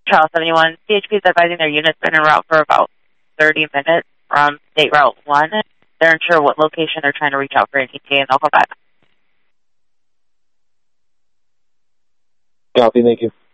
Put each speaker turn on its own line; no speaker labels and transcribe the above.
Charles 71, CHP is advising their unit's been en route for about 30 minutes from State Route 1. They're unsure what location they're trying to reach out for an ETA, and they'll call back.
Copy, thank you.